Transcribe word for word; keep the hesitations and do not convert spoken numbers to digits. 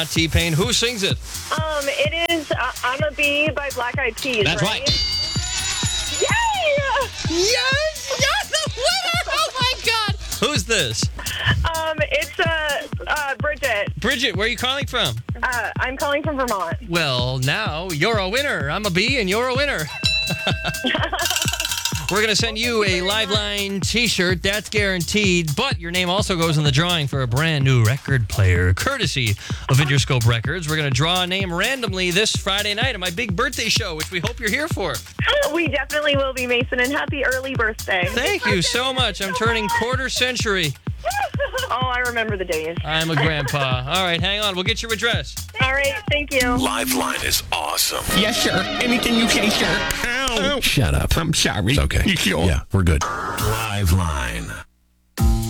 T-Pain. Who sings it? Um, it is uh, I'm a Bee by Black Eyed Peas. That's right. Yay! Yes! You're the winner! Oh, my God! Who's this? Um, it's uh, uh, Bridget. Bridget, where are you calling from? Uh, I'm calling from Vermont. Well, now you're a winner. I'm a bee and you're a winner. We're going to send you a Liveline t-shirt. That's guaranteed. But your name also goes in the drawing for a brand new record player, courtesy of Interscope Records. We're going to draw a name randomly this Friday night at my big birthday show, which we hope you're here for. We definitely will be, Mason, and happy early birthday. Thank you so much. I'm turning quarter century. Oh, I remember the days. I'm a grandpa. All right, hang on. We'll get your address. All right, thank you. Liveline is awesome. Yes, sir. Anything you can, sir. Ow. Shut up. I'm sorry. It's okay. You sure? Yeah, we're good. Liveline.